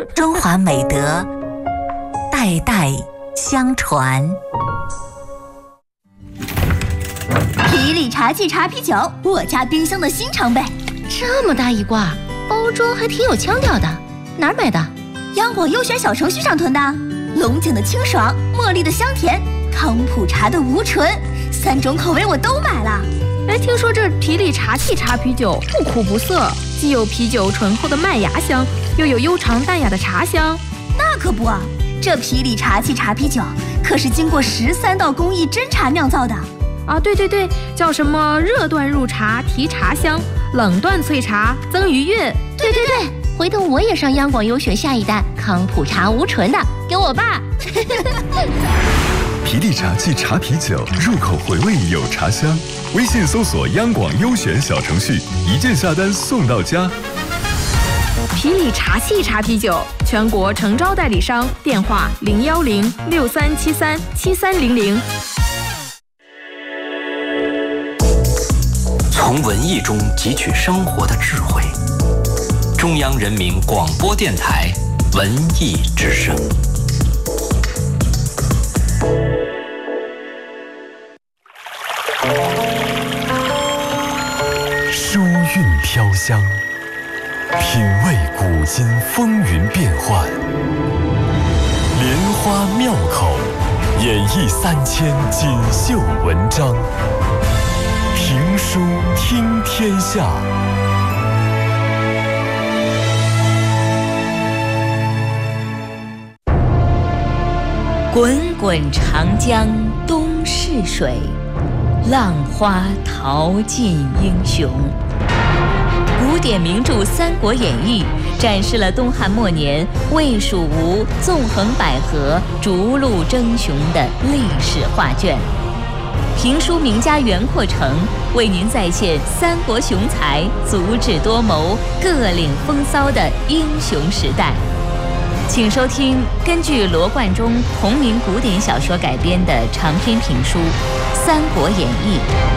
中华美德，代代相传。 皮里茶气茶啤酒，我家冰箱的新常备。 这么大一挂，包装还挺有腔调的，哪儿买的？ 央广优选小程序上囤的。龙井的清爽，茉莉的香甜，康普茶的无醇，3种口味我都买了。 哎，听说这皮里茶气茶啤酒不苦不涩，既有啤酒醇厚的麦芽香，又有悠长淡雅的茶香。 那可不，这皮里茶气茶啤酒可是经过13道工艺真茶酿造的。 啊，对，叫什么热断入茶提茶香，冷断萃茶增余韵。 对，回头我也上央广优选下一单康普茶无醇的，给我爸。 皮里茶气茶啤酒，入口回味有茶香。微信搜索央广优选小程序，一键下单送到家。 皮里茶气茶啤酒，全国诚招代理商，电话01063737300。 从文艺中汲取生活的智慧。中央人民广播电台文艺之声。 书韵飘香，品味古今风云变幻，莲花妙口，演绎3000锦绣文章。评书听天下。 滚滚长江东逝水，浪花淘尽英雄。古典名著《三国演义》展示了东汉末年魏蜀吴纵横捭阖、逐鹿争雄的历史画卷。评书名家袁阔成为您再现三国雄才足智多谋、各领风骚的英雄时代。请收听根据罗贯中同名古典小说改编的长篇评书《三国演义》。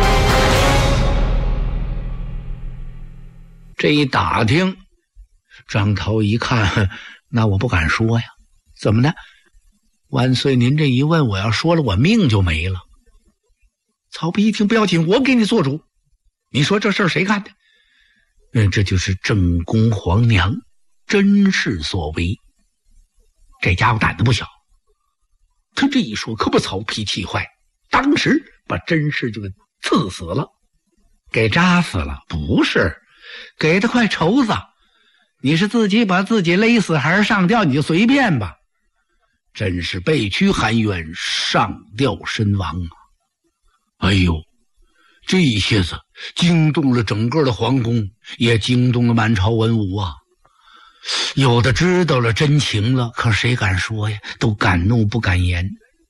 这一打听，张涛一看，那我不敢说呀。怎么的？万岁，您这一问，我要说了，我命就没了。曹丕一听，不要紧，我给你做主。你说这事儿谁干的？这就是正宫皇娘甄氏所为。这家伙胆子不小，他这一说可把曹丕气坏，当时把甄氏就给刺死了。给扎死了？不是，给他块绸子。你是自己把自己勒死还是上吊，你就随便吧。甄氏被屈含冤，上吊身亡啊！哎呦，这一下子惊动了整个的皇宫，也惊动了满朝文武啊。有的知道了真情了，可谁敢说呀？都敢怒不敢言。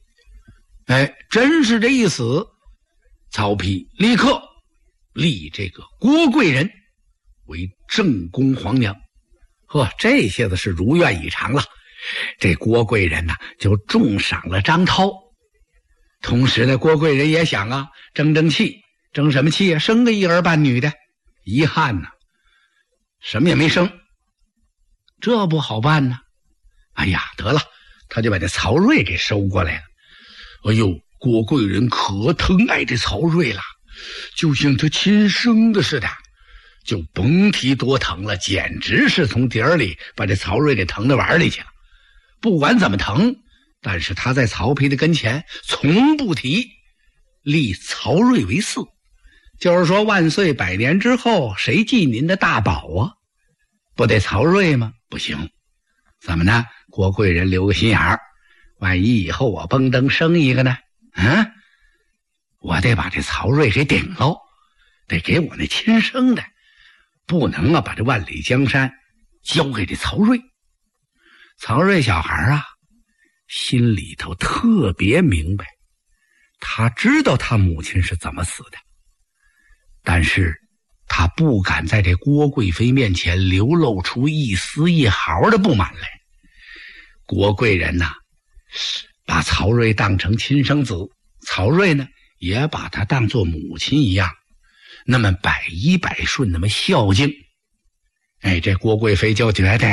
甄氏这一死，曹丕立刻立这个郭贵人为正宫皇娘。这下子是如愿以偿了。这郭贵人呢，就重赏了张涛。同时呢，郭贵人也想啊，争气。争什么气啊？生个一儿半女的。遗憾呢，什么也没生。这不好办呢。哎呀，得了，他就把这曹睿给收过来了。哎呦，郭贵人可疼爱这曹睿了，就像他亲生的似的，就甭提多疼了，简直是从底儿里把这曹睿给疼到碗里去了。不管怎么疼，但是他在曹丕的跟前从不提立曹睿为嗣，就是说万岁100年之后谁继您的大宝啊？不得曹睿吗？不行。怎么呢？郭贵人留个心眼儿，万一以后我蹦登生一个呢？我得把这曹睿给顶喽，得给我那亲生的，不能把这万里江山交给这曹睿。曹睿小孩啊，心里头特别明白，他知道他母亲是怎么死的，但是他不敢在这郭贵妃面前流露出一丝一毫的不满来。郭贵人呐，把曹睿当成亲生子，曹睿呢也把他当作母亲一样，那么百依百顺，那么孝敬。这郭贵妃就觉得